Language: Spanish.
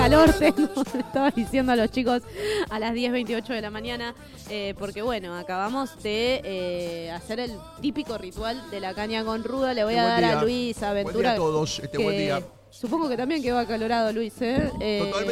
calor tengo, estaba diciendo a los chicos a las 10:28 de la mañana, porque bueno, acabamos de hacer el típico ritual de la caña con ruda. Le voy a dar a Luis Aventura. Buen día a todos, buen día. Supongo que también quedó acalorado Luis, ¿eh? Totalmente.